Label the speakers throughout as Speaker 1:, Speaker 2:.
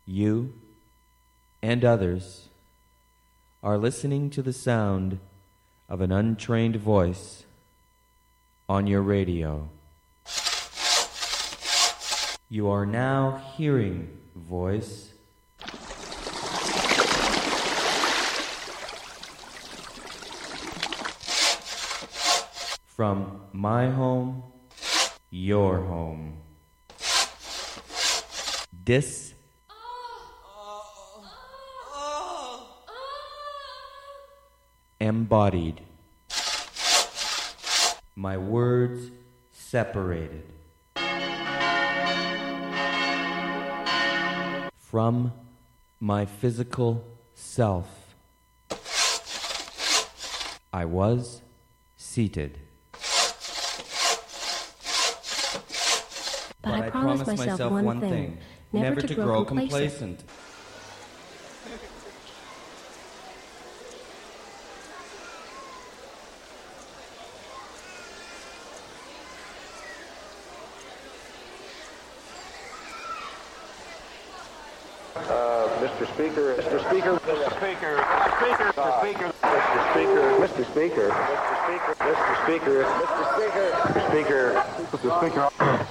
Speaker 1: You and others are listening to the sound of an untrained voice on your radio. You are now hearing voice from my home, your home. Embodied. My words separated. From my physical self. I was seated.
Speaker 2: But I promised myself one thing, never to grow complacent.
Speaker 3: Mr. Speaker, Mr. Speaker, Mr. Speaker, Mr. Speaker, Mr. Speaker, Mr. Speaker, Mr. Speaker, Mr. Speaker, Mr. Speaker, Mr. Speaker.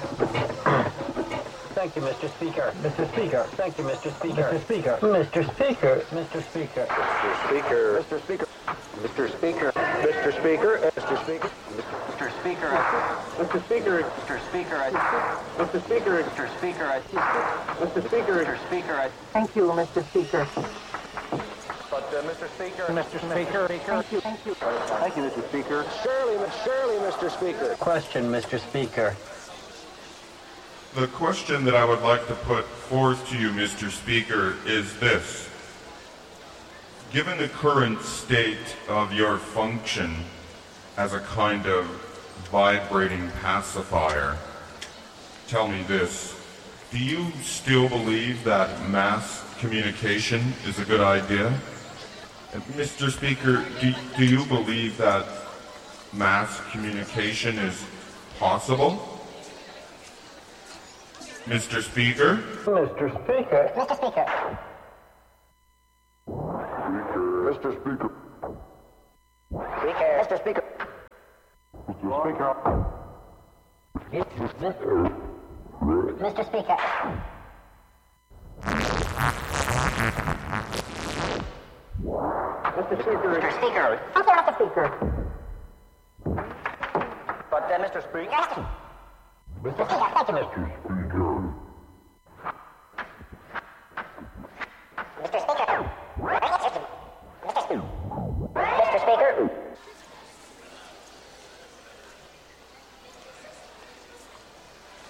Speaker 4: Thank you, Mr. Speaker. Mr. Speaker. Thank you, Mr. Speaker. Mr. Speaker. Mr. Speaker. Mr. Speaker.
Speaker 3: Mr. Speaker. Mr. Speaker. Mr. Speaker. Mr. Speaker. Mr. Speaker.
Speaker 4: Mr. Speaker.
Speaker 3: Mr. Speaker.
Speaker 4: Mr. Speaker.
Speaker 3: Mr. Speaker.
Speaker 4: Mr. Speaker.
Speaker 3: Mr. Speaker.
Speaker 4: Mr. Speaker.
Speaker 5: Thank you, Mr. Speaker.
Speaker 3: But Mr. Speaker.
Speaker 4: Mr. Speaker.
Speaker 5: Thank you.
Speaker 3: Thank you, Mr. Speaker. Surely, Mr. Speaker.
Speaker 4: Question, Mr. Speaker.
Speaker 6: The question that I would like to put forth to you, Mr. Speaker, is this. Given the current state of your function as a kind of vibrating pacifier, tell me this. Do you still believe that mass communication is a good idea? Mr. Speaker, do you believe that mass communication is possible? Mr. Speaker?
Speaker 4: Mr. Speaker.
Speaker 5: Mr. Speaker.
Speaker 3: Mr. Speaker.
Speaker 5: Mr. Speaker.
Speaker 3: Mr. Speaker.
Speaker 5: Mr. Speaker. Mr. Speaker.
Speaker 3: Mr. Speaker.
Speaker 5: Mr. Speaker. Okay, Mr. Speaker.
Speaker 4: But Mr. Speaker.
Speaker 5: Mr. Speaker, thank you.